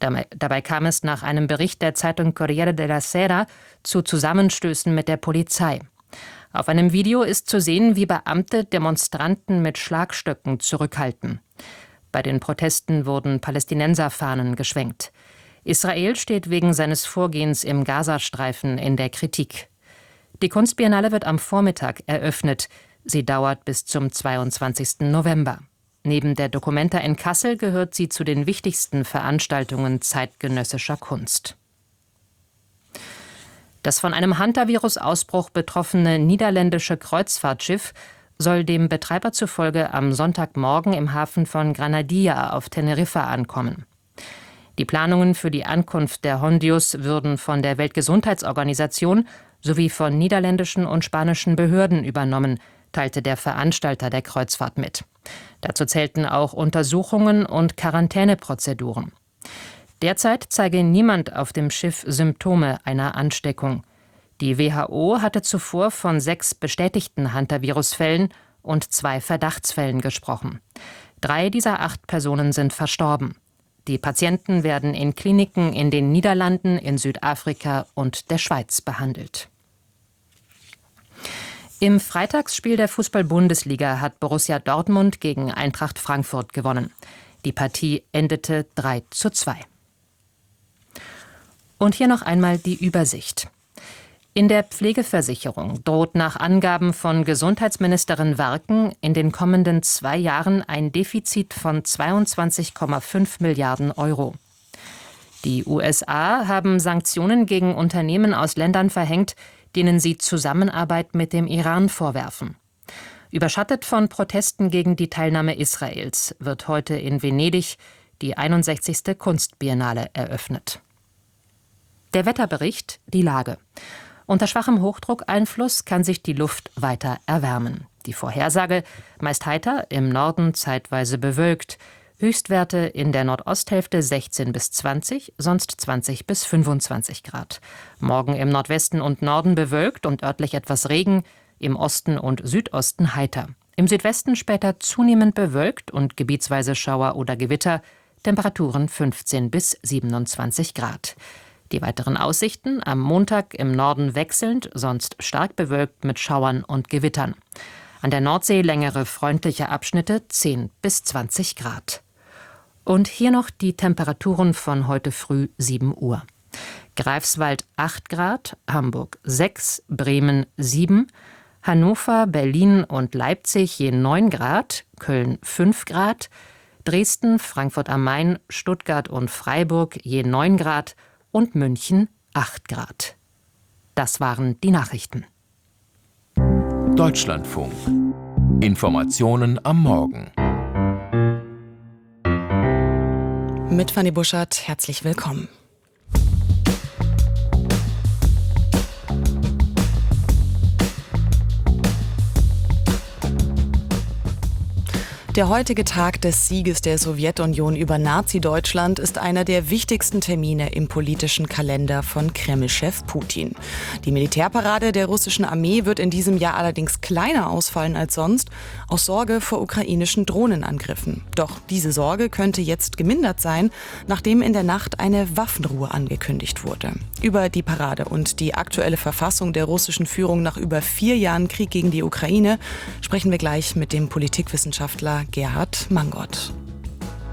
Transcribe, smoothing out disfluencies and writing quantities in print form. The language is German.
Dabei kam es nach einem Bericht der Zeitung Corriere della Sera zu Zusammenstößen mit der Polizei. Auf einem Video ist zu sehen, wie Beamte Demonstranten mit Schlagstöcken zurückhalten. Bei den Protesten wurden Palästinenserfahnen geschwenkt. Israel steht wegen seines Vorgehens im Gazastreifen in der Kritik. Die Kunstbiennale wird am Vormittag eröffnet. Sie dauert bis zum 22. November. Neben der Documenta in Kassel gehört sie zu den wichtigsten Veranstaltungen zeitgenössischer Kunst. Das von einem Hantavirus-Ausbruch betroffene niederländische Kreuzfahrtschiff soll dem Betreiber zufolge am Sonntagmorgen im Hafen von Granadilla auf Teneriffa ankommen. Die Planungen für die Ankunft der Hondius würden von der Weltgesundheitsorganisation sowie von niederländischen und spanischen Behörden übernommen, teilte der Veranstalter der Kreuzfahrt mit. Dazu zählten auch Untersuchungen und Quarantäneprozeduren. Derzeit zeige niemand auf dem Schiff Symptome einer Ansteckung. Die WHO hatte zuvor von 6 bestätigten Hantavirus-Fällen und 2 Verdachtsfällen gesprochen. 3 dieser 8 Personen sind verstorben. Die Patienten werden in Kliniken in den Niederlanden, in Südafrika und der Schweiz behandelt. Im Freitagsspiel der Fußball-Bundesliga hat Borussia Dortmund gegen Eintracht Frankfurt gewonnen. Die Partie endete 3:2. Und hier noch einmal die Übersicht. In der Pflegeversicherung droht nach Angaben von Gesundheitsministerin Werken in den kommenden 2 Jahren ein Defizit von 22,5 Milliarden Euro. Die USA haben Sanktionen gegen Unternehmen aus Ländern verhängt, denen sie Zusammenarbeit mit dem Iran vorwerfen. Überschattet von Protesten gegen die Teilnahme Israels wird heute in Venedig die 61. Kunstbiennale eröffnet. Der Wetterbericht, die Lage. Unter schwachem Hochdruckeinfluss kann sich die Luft weiter erwärmen. Die Vorhersage: meist heiter, im Norden zeitweise bewölkt. Höchstwerte in der Nordosthälfte 16 bis 20, sonst 20 bis 25 Grad. Morgen im Nordwesten und Norden bewölkt und örtlich etwas Regen, im Osten und Südosten heiter. Im Südwesten später zunehmend bewölkt und gebietsweise Schauer oder Gewitter, Temperaturen 15 bis 27 Grad. Die weiteren Aussichten: am Montag im Norden wechselnd, sonst stark bewölkt mit Schauern und Gewittern. An der Nordsee längere freundliche Abschnitte 10 bis 20 Grad. Und hier noch die Temperaturen von heute früh 7 Uhr. Greifswald 8 Grad, Hamburg 6, Bremen 7, Hannover, Berlin und Leipzig je 9 Grad, Köln 5 Grad, Dresden, Frankfurt am Main, Stuttgart und Freiburg je 9 Grad und München 8 Grad. Das waren die Nachrichten. Deutschlandfunk. Informationen am Morgen. Mit Fanny Buschert, herzlich willkommen. Der heutige Tag des Sieges der Sowjetunion über Nazi-Deutschland ist einer der wichtigsten Termine im politischen Kalender von Kreml-Chef Putin. Die Militärparade der russischen Armee wird in diesem Jahr allerdings kleiner ausfallen als sonst, aus Sorge vor ukrainischen Drohnenangriffen. Doch diese Sorge könnte jetzt gemindert sein, nachdem in der Nacht eine Waffenruhe angekündigt wurde. Über die Parade und die aktuelle Verfassung der russischen Führung nach über 4 Jahren Krieg gegen die Ukraine sprechen wir gleich mit dem Politikwissenschaftler Gerhard Mangott.